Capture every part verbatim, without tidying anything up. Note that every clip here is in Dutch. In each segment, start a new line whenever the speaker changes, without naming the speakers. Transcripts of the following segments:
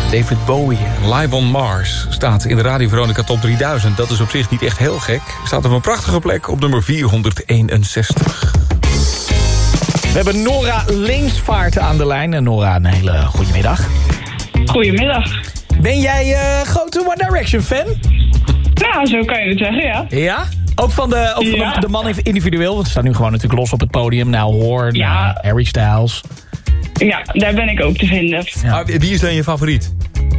David Bowie, Live on Mars, staat in de Radio Veronica Top drieduizend. Dat is op zich niet echt heel gek. Staat op een prachtige plek op nummer vierhonderdeenenzestig.
We hebben Nora Leensvaart aan de lijn. En Nora, een hele goede middag.
Goedemiddag.
Ben jij uh, grote One Direction fan?
Nou, zo kan je het zeggen, ja.
Ja? Ook van de, ook van
Ja.
de, de man individueel, want ze staan nu gewoon natuurlijk los op het podium. Nou, Horn,
Ja.
uh, Harry Styles.
Ja, daar ben ik ook te vinden.
Ja.
Ah, wie is dan je favoriet?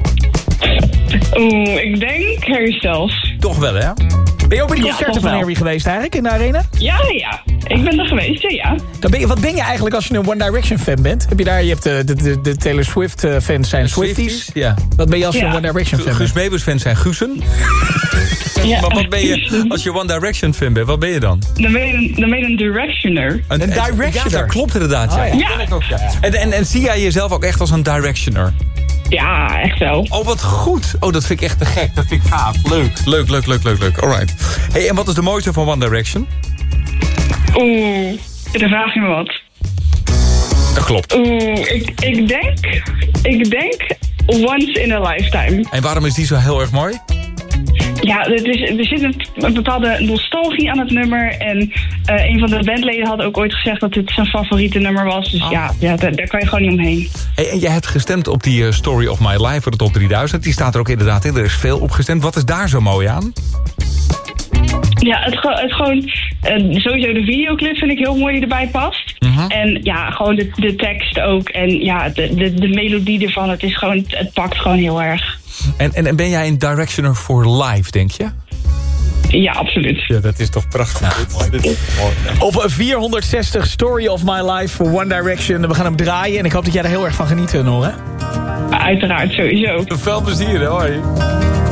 Oeh, ik denk Harry Styles.
Toch wel, hè?
Ben je ook bij de
Ja,
concerten
toch
van
wel.
Harry geweest eigenlijk, in de arena?
Ja, ja. Ik ben er geweest, ja, ja.
Dan ben je, wat ben je eigenlijk als je een One Direction fan bent? Heb je daar, je hebt de, de, de, de Taylor Swift uh, fans zijn Swifties.
Ja.
Wat ben je als je
Ja.
een One Direction fan
Guus
bent?
Meeuwis fans zijn Guusen.
ja.
Maar wat ben je als je One Direction fan bent? Wat ben je dan?
Dan ben je een, dan ben je een directioner.
Een,
Een directioner.
Ja, dat klopt inderdaad. Ja.
Oh, ja.
Die ken ik ook, ja. En, en, en zie jij jezelf ook echt als een directioner?
Ja, echt wel.
Oh, wat goed. Oh, dat vind ik echt te gek. Dat vind ik gaaf. Leuk. Leuk, leuk, leuk, leuk, leuk. Alright. Hey, en wat is de mooiste van One Direction?
Oeh, dan vraag je me wat.
Dat klopt.
Oeh, ik, ik denk... Ik denk Once in a Lifetime.
En waarom is die zo heel erg mooi?
Ja, het is, er zit een, een bepaalde nostalgie aan het nummer. En uh, een van de bandleden had ook ooit gezegd dat dit zijn favoriete nummer was. Dus
Oh.
ja, ja daar, daar kan je gewoon niet omheen.
Hey, en jij hebt gestemd op die uh, Story of My Life voor de Top drieduizend. Die staat er ook inderdaad in. Er is veel op gestemd. Wat is daar zo mooi aan?
Ja, het, ge- het gewoon... Uh, sowieso de videoclip vind ik heel mooi die erbij past.
Mhm.
En ja, gewoon de, de tekst ook. En ja, de, de, de melodie ervan. Het is gewoon... Het pakt gewoon heel erg.
En, en, en ben jij een directioner for life, denk je?
Ja, absoluut.
Ja, dat is toch prachtig. Dit is mooi.
Op vierhonderdzestig Story of My Life voor One Direction. We gaan hem draaien en ik hoop dat jij er heel erg van geniet, Nora.
Uiteraard, sowieso.
Veel plezier, hoi.